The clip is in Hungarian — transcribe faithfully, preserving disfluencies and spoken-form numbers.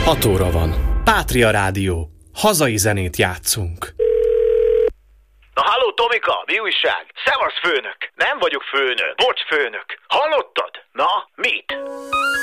hat óra van. Pátria Rádió. Hazai zenét játszunk. Na halló Tomika, mi újság? Szevasz főnök! Nem vagyok főnök. Bocs főnök. Hallottad? Na, mit?